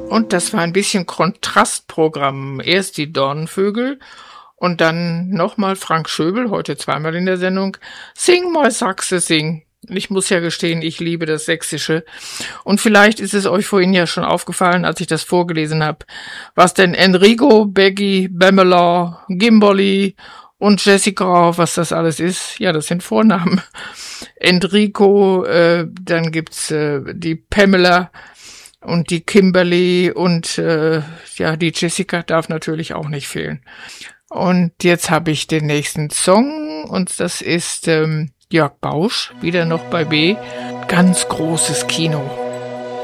Und das war ein bisschen Kontrastprogramm. Erst die Dornenvögel und dann nochmal Frank Schöbel, heute zweimal in der Sendung. Sing mal Sachse, sing. Ich muss ja gestehen, ich liebe das Sächsische. Und vielleicht ist es euch vorhin ja schon aufgefallen, als ich das vorgelesen habe, was denn Enrico, Beggy, Pamela, Gimberly und Jessica, was das alles ist. Ja, das sind Vornamen. Enrico, dann gibt's die Pamela und die Kimberly und ja, die Jessica darf natürlich auch nicht fehlen. Und jetzt habe ich den nächsten Song und das ist Jörg Bausch, wieder noch bei B. Ganz großes Kino.